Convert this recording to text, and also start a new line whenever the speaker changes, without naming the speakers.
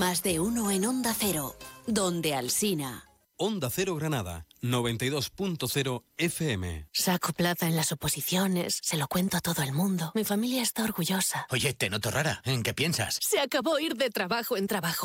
Más de uno en Onda Cero, donde Alsina.
Onda Cero Granada, 92.0 FM.
Saco plaza en las oposiciones, se lo cuento a todo el mundo. Mi familia está orgullosa.
Oye, te noto rara. ¿En qué piensas?
Se acabó ir de trabajo en trabajo.